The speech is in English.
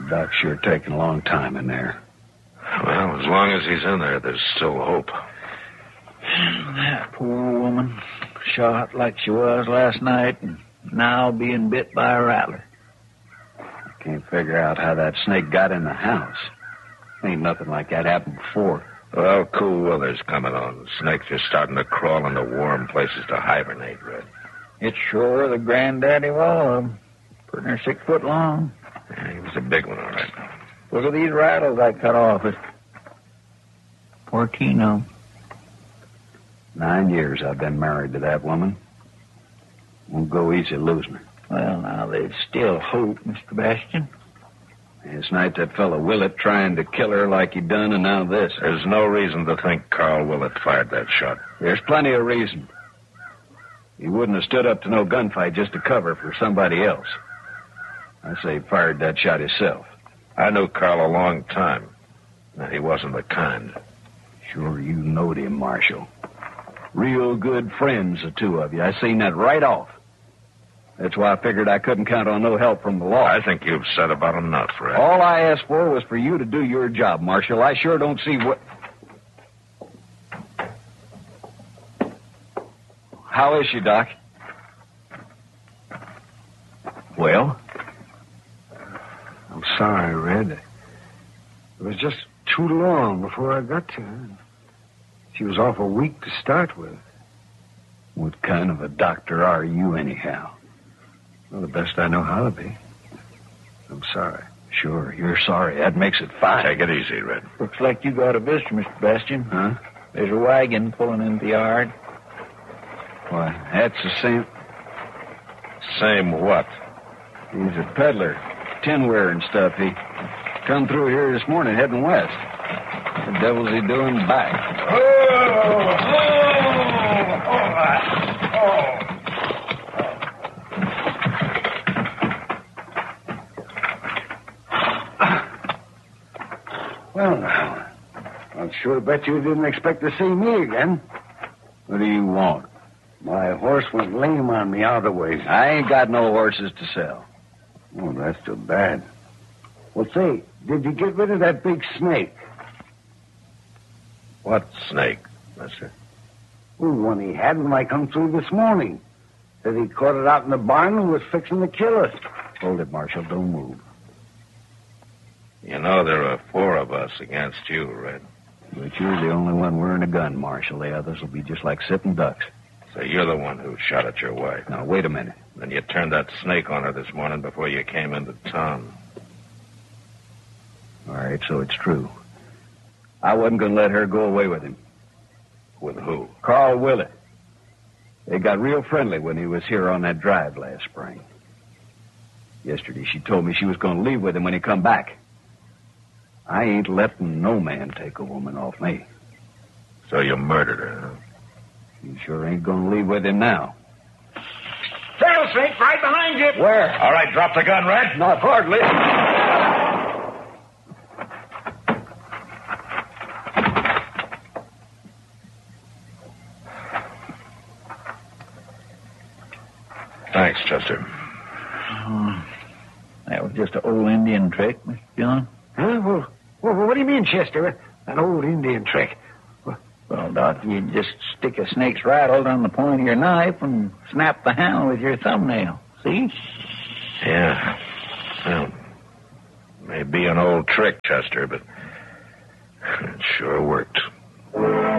Doc's sure taking a long time in there. Well, as long as he's in there, there's still hope. That poor woman, shot like she was last night, and now being bit by a rattler. I can't figure out how that snake got in the house. Ain't nothing like that happened before. Well, cool weather's coming on. Snakes are starting to crawl into warm places to hibernate, Red. It's sure the granddaddy of all of them. Pretty near 6 foot long. Yeah, he was a big one, all right. Look at these rattles I cut off it. 14 of them. 9 years I've been married to that woman. Won't go easy losing her. Well, now, there's still hope, Mr. Bastion. Last night that fellow Willett trying to kill her like he done, and now this. There's no reason to think Carl Willett fired that shot. There's plenty of reason. He wouldn't have stood up to no gunfight just to cover for somebody else. I say he fired that shot himself. I knew Carl a long time. Now, he wasn't the kind. Sure you knowed him, Marshal. Real good friends, the two of you. I seen that right off. That's why I figured I couldn't count on no help from the law. I think you've said about enough, Red. All I asked for was for you to do your job, Marshal. I sure don't see what... How is she, Doc? Well? I'm sorry, Red. It was just too long before I got to her. She was awful weak to start with. What kind of a doctor are you, anyhow? Well, the best I know how to be. I'm sorry. Sure, you're sorry. That makes it fine. Take it easy, Red. Looks like you got a visitor, Mr. Bastion. Huh? There's a wagon pulling into the yard. Why, that's the same... Same what? He's a peddler. Tinware and stuff. He come through here this morning heading west. What the devil's he doing back? Well, now, I'll sure bet you didn't expect to see me again. What do you want? My horse went lame on me out of the way. I ain't got no horses to sell. Oh, that's too bad. Well, say, did you get rid of that big snake? What snake, mister? Well, the one he had when I come through this morning. Said he caught it out in the barn and was fixing to kill us. Hold it, Marshal. Don't move. You know there are 4 of us against you, Red. But you're the only one wearing a gun, Marshal. The others will be just like sitting ducks. So you're the one who shot at your wife. Now, wait a minute. Then you turned that snake on her this morning before you came into town. All right, so it's true. I wasn't going to let her go away with him. With who? Carl Willett. They got real friendly when he was here on that drive last spring. Yesterday, she told me she was going to leave with him when he come back. I ain't letting no man take a woman off me. So you murdered her, huh? You sure ain't going to leave with him now. Rattlesnake right behind you. Where? All right, drop the gun, Red. Not hardly. Thanks, Chester. That was just an old Indian trick, Mr. Dillon. Huh? Well, what do you mean, Chester? An old Indian trick. Well, Doc, you just stick a snake's rattle on the point of your knife and snap the handle with your thumbnail. See? Yeah. Well, may be an old trick, Chester, but it sure worked.